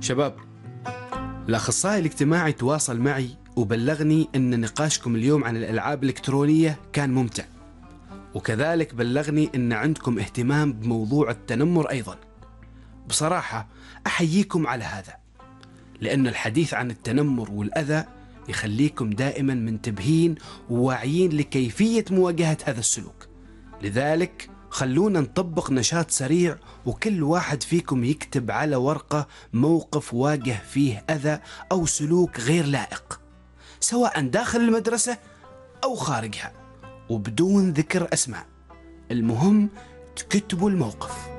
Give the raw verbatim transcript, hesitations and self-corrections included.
شباب، الأخصائي الاجتماعي تواصل معي وبلغني أن نقاشكم اليوم عن الألعاب الإلكترونية كان ممتع، وكذلك بلغني أن عندكم اهتمام بموضوع التنمر أيضا. بصراحة أحييكم على هذا، لأن الحديث عن التنمر والأذى يخليكم دائما منتبهين وواعيين لكيفية مواجهة هذا السلوك. لذلك خلونا نطبق نشاط سريع، وكل واحد فيكم يكتب على ورقة موقف واجه فيه أذى أو سلوك غير لائق، سواء داخل المدرسة أو خارجها، وبدون ذكر أسماء. المهم تكتبوا الموقف.